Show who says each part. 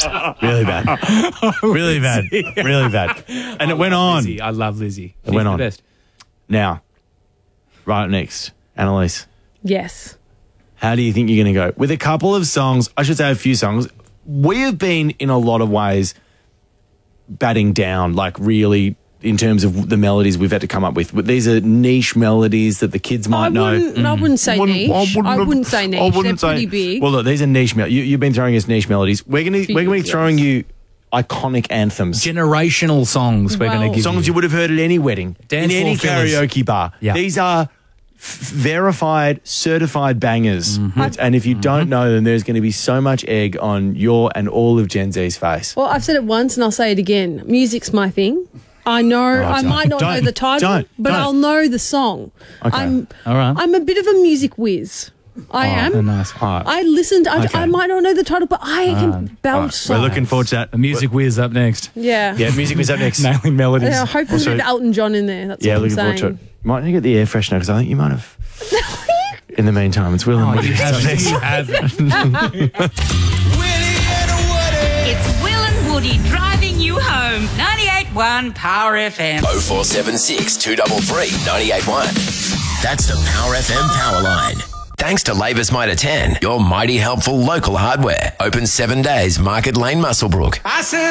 Speaker 1: Really bad. Really bad. Really bad. And it went on.
Speaker 2: Lizzie. I love Lizzie.
Speaker 1: It went on.
Speaker 2: The best.
Speaker 1: Now, right up next, Annalise,
Speaker 3: Yes.
Speaker 1: how do you think you're going to go? With a couple of songs, I should say a few songs, we have been in a lot of ways batting down, like really in terms of the melodies we've had to come up with. But these are niche melodies that the kids might know.
Speaker 3: I wouldn't say niche. I wouldn't say niche. They're pretty big.
Speaker 1: Well, look, these are niche melodies. You've been throwing us niche melodies. We're going to be throwing you iconic anthems.
Speaker 2: Generational songs we're going to give
Speaker 1: songs you would have heard at any wedding,
Speaker 2: Dance
Speaker 1: in any
Speaker 2: floor fillers.
Speaker 1: karaoke bar.
Speaker 2: Yeah.
Speaker 1: These are verified, certified bangers.
Speaker 2: Mm-hmm.
Speaker 1: And if you don't know them, there's going to be so much egg on your and all of Gen Z's face.
Speaker 3: Well, I've said it once and I'll say it again. Music's my thing. I know I might not know the title, but I'll know the song.
Speaker 1: Okay.
Speaker 2: All right.
Speaker 3: I'm a bit of a music whiz. I am.
Speaker 2: Nice.
Speaker 3: I listened.
Speaker 1: Okay.
Speaker 3: I might not know the title, but I can belch
Speaker 1: We're
Speaker 3: songs.
Speaker 1: looking forward to that.
Speaker 2: The music whiz up next.
Speaker 3: Yeah.
Speaker 1: Yeah, music was up next.
Speaker 2: Nailing melodies.
Speaker 3: Yeah, I hope there's a bit of Elton John in there. That's
Speaker 1: Yeah,
Speaker 3: what I'm
Speaker 1: looking forward
Speaker 3: saying.
Speaker 1: to it. You might need to get the air freshener because I think you might have. In the meantime, it's Will and Woody.
Speaker 2: You have
Speaker 4: It's Will and Woody driving you home. 98.1 Power FM.
Speaker 5: 0476 233 981. That's the Power FM power line. Thanks to Labour's Mitre 10, your mighty helpful local hardware. Open 7 days, Market Lane, Muswellbrook.
Speaker 6: I said